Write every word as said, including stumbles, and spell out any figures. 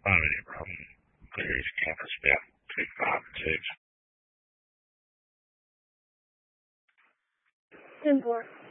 I don't have any problem. Cleary's campus about two five and six. Ten four.